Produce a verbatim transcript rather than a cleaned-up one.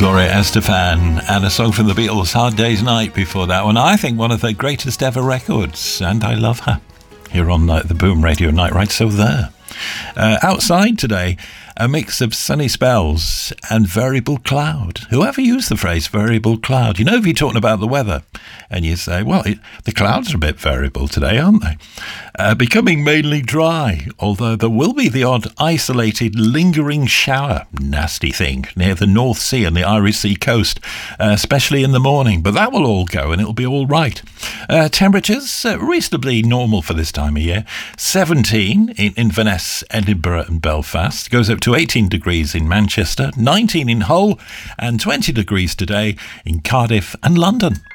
Gloria Estefan, and a song from the Beatles, Hard Day's Night, before that one. I think one of their greatest ever records, and I love her, here on the Boom Radio Night Ride. So there. Uh, outside today, a mix of sunny spells and variable cloud. Whoever used the phrase variable cloud? You know, if you're talking about the weather and you say, well, it, the clouds are a bit variable today, aren't they? Uh, becoming mainly dry, although there will be the odd isolated lingering shower, nasty thing, near the North Sea and the Irish Sea coast, uh, especially in the morning. But that will all go and it'll be all right. Uh, temperatures, uh, reasonably normal for this time of year. seventeen in Inverness, Edinburgh and Belfast. Goes up to eighteen degrees in Manchester, nineteen in Hull, and twenty degrees today in Cardiff and London.